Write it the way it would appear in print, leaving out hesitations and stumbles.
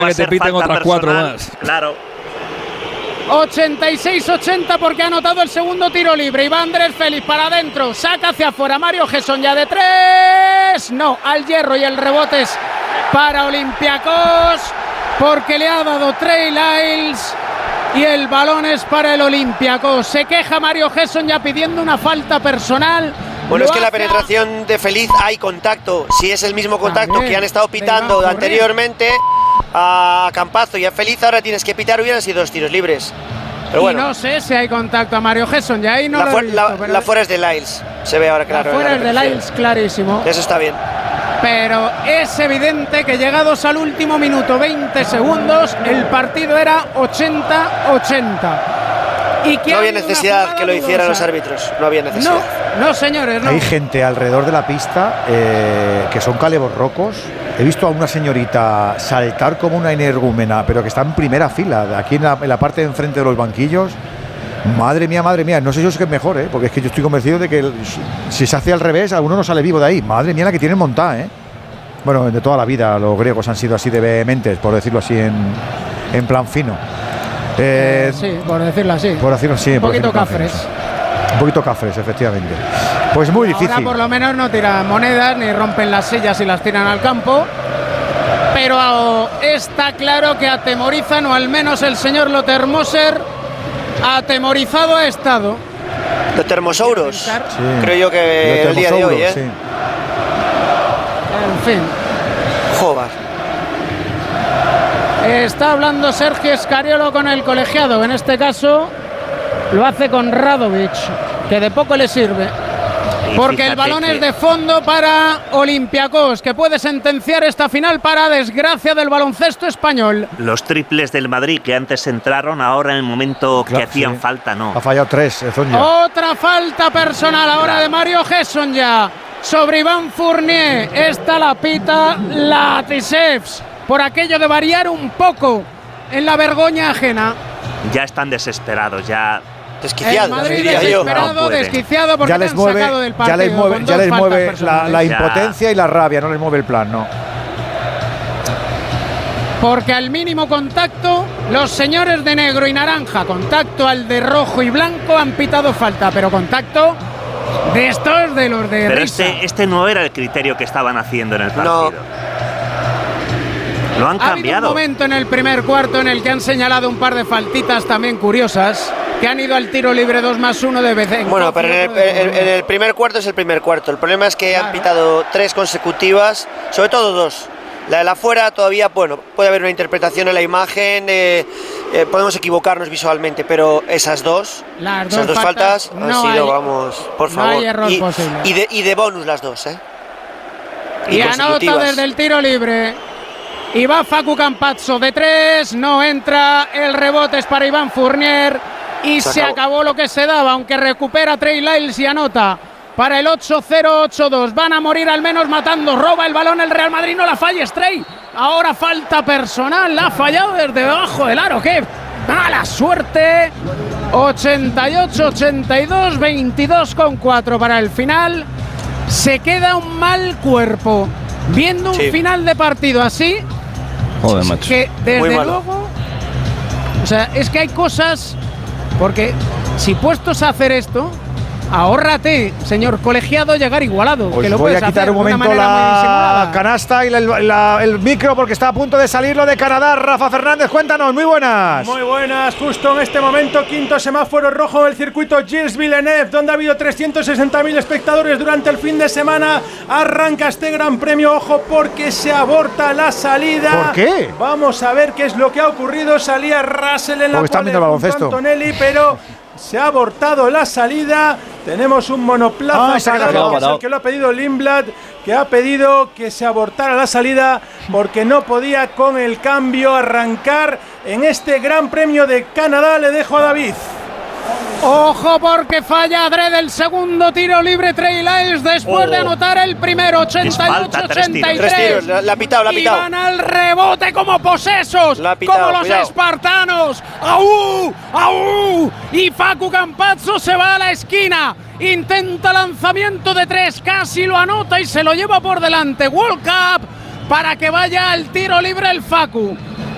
Que te piten otras 4 más. Claro. 86-80 porque ha anotado el segundo tiro libre. Iván Andrés Félix para adentro, saca hacia afuera. Mario Gesson ya de 3. No, al hierro y el rebote es para Olympiacos porque le ha dado Trey Lyles y el balón es para el Olympiacos. Se queja Mario Gesson ya pidiendo una falta personal. Bueno, es que la penetración de Feliz hay contacto. Si es el mismo contacto que han estado pitando anteriormente a Campazzo y a Feliz, ahora tienes que pitar, hubieran sido 2 tiros libres. Pero bueno. Y no sé si hay contacto a Mario Gesson, ya ahí no lo he visto, pero la fuera es de Lyles, se ve ahora claro. La fuera es de Lyles, clarísimo. Eso está bien. Pero es evidente que llegados al último minuto, 20 segundos, el partido era 80-80. Y que no había necesidad que lo hicieran los árbitros, no había necesidad. No señores, no. Hay gente alrededor de la pista que son calebos rocos. He visto a una señorita saltar como una energúmena, pero que está en primera fila, aquí en la parte de enfrente de los banquillos. Madre mía, no sé yo si es mejor, porque es que yo estoy convencido de que si se hace al revés, alguno no sale vivo de ahí. Madre mía la que tienen montada, Bueno, de toda la vida los griegos han sido así de vehementes, por decirlo así en plan fino. Sí, por decirlo así. Por decirlo así. Un poquito cafres. Un poquito cafres, efectivamente. Pues muy difícil. Ahora por lo menos no tiran monedas ni rompen las sillas y las tiran al campo. Pero está claro que atemorizan, o al menos el señor Lothar Moser atemorizado ha estado. Lotermosauros, sí. Creo yo que el día de hoy, sí. En fin. Joder. Está hablando Sergio Scariolo con el colegiado. En este caso lo hace con Radovic, que de poco le sirve. Porque el balón es de fondo para Olympiacos, que puede sentenciar esta final para desgracia del baloncesto español. Los triples del Madrid que antes entraron, ahora en el momento que hacían falta, no. Ha fallado 3, Zonia. Otra falta personal ahora de Mario Gesson ya sobre Iván Fournier. Esta la pita Latisevs por aquello de variar un poco en la vergüenza ajena. Ya están desesperados, ya. Desquiciado, el Madrid desesperado, desquiciado porque ya les mueve, sacado del partido. Ya les mueve la impotencia y la rabia, no les mueve el plan, no. Porque al mínimo contacto, los señores de negro y naranja, contacto al de rojo y blanco, han pitado falta, pero contacto de estos de los de pero risa. Este no era el criterio que estaban haciendo en el partido. Lo han cambiado. Ha habido un momento en el primer cuarto en el que han señalado un par de faltitas también curiosas, que han ido al tiro libre 2+1 de Bezenko. Bueno, pero en el primer cuarto es el primer cuarto. El problema es que han pitado 3 consecutivas, sobre todo 2. La de la fuera todavía, bueno, puede haber una interpretación en la imagen, podemos equivocarnos visualmente, pero esas dos faltas han sido, vamos, por favor. No hay error posible. Y de bonus las dos, Y anota desde el tiro libre. Y va Facu Campazzo de 3, no entra, el rebote es para Iván Fournier y se acabó lo que se daba, aunque recupera Trey Lyles y anota para el 8-0-8-2. Van a morir al menos matando, roba el balón el Real Madrid, no la falles Trey. Ahora falta personal, la ha fallado desde debajo del aro, qué mala suerte. 88-82, 22,4 para el final. Se queda un mal cuerpo viendo un final de partido así. Joder, macho. Que desde luego, o sea, es que hay cosas, porque si puestos a hacer esto, ahórrate, señor colegiado, llegar igualado. Pues que lo voy a quitar un momento la canasta y el micro porque está a punto de salir lo de Canadá. Rafa Fernández, cuéntanos, muy buenas. Muy buenas, justo en este momento, quinto semáforo rojo del circuito Gilles Villeneuve, donde ha habido 360.000 espectadores durante el fin de semana. Arranca este gran premio, ojo, porque se aborta la salida. ¿Por qué? Vamos a ver qué es lo que ha ocurrido. Salía Russell en la pole junto a Antonelli, pero se ha abortado la salida. Tenemos un monoplaza parado, que es el que lo ha pedido Lindblad, que ha pedido que se abortara la salida porque no podía con el cambio arrancar en este Gran Premio de Canadá. Le dejo a David. Ojo porque falla adrede el segundo tiro libre Trey Lyles después de anotar el primero. 88-83. La ha pitado. Y van al rebote como posesos, como los espartanos. ¡Au! ¡Au! Y Facu Campazzo se va a la esquina. Intenta lanzamiento de 3, casi lo anota y se lo lleva por delante. World Cup para que vaya al tiro libre el Facu.